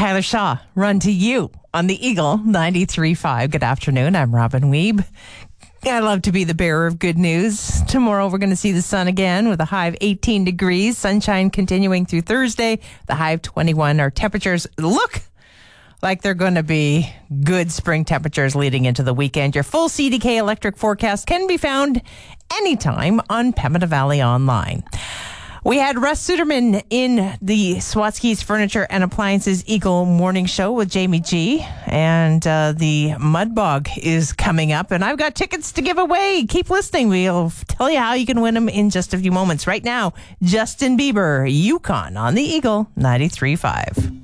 Tyler Shaw, Run to You on the Eagle 93.5. Good afternoon. I'm Robin Weeb. I love to be the bearer of good news. Tomorrow we're going to see the sun again with a high of 18 degrees. Sunshine continuing through Thursday. The high of 21. Our temperatures look like they're going to be good spring temperatures leading into the weekend. Your full CDK electric forecast can be found anytime on Pembina Valley Online. We had Russ Suderman in the Swatsky's Furniture and Appliances Eagle Morning Show with Jamie G. And the Mud Bog is coming up. And I've got tickets to give away. Keep listening. We'll tell you how you can win them in just a few moments. Right now, Justin Bieber, Yukon on the Eagle 93.5.